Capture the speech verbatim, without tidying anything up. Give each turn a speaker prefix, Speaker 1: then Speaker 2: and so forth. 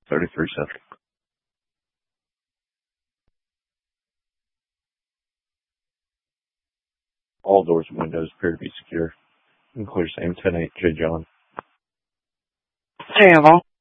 Speaker 1: thirty-three seven. All doors and windows appear to be secure. Clear same ten eight, J. John.
Speaker 2: Hey, Evo.